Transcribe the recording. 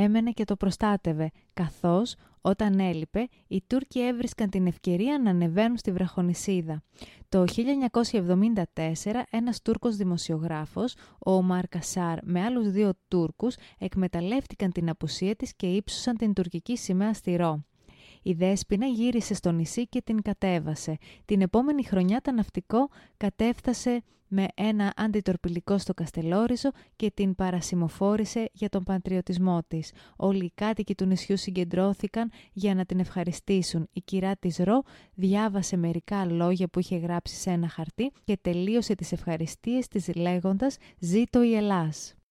έμενε και το προστάτευε, καθώς όταν έλειπε, οι Τούρκοι έβρισκαν την ευκαιρία να ανεβαίνουν στη βραχονησίδα. Το 1974, ένας Τούρκος δημοσιογράφος, ο Ομάρ Κασάρ, με άλλους 2 Τούρκους, εκμεταλλεύτηκαν την απουσία της και ύψωσαν την τουρκική σημαία στη Ρο. Η Δέσποινα γύρισε στο νησί και την κατέβασε. Την επόμενη χρονιά το ναυτικό κατέφτασε με ένα αντιτορπιλικό στο Καστελόριζο και την παρασημοφόρησε για τον πατριωτισμό της. Όλοι οι κάτοικοι του νησιού συγκεντρώθηκαν για να την ευχαριστήσουν. Η κυρά της Ρο διάβασε μερικά λόγια που είχε γράψει σε ένα χαρτί και τελείωσε τις ευχαριστίες της λέγοντας «Ζήτω η Ελλάς».